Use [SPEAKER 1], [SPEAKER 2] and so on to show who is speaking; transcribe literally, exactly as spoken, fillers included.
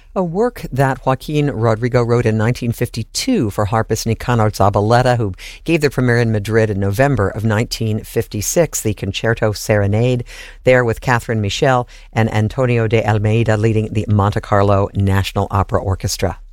[SPEAKER 1] A work that Joaquin Rodrigo wrote in nineteen fifty-two for harpist Nicanor Zabaleta, who gave the premiere in Madrid in November of nineteen fifty-six, the Concerto Serenade, there with Catherine Michel and Antonio de Almeida leading the Monte Carlo National Opera Orchestra.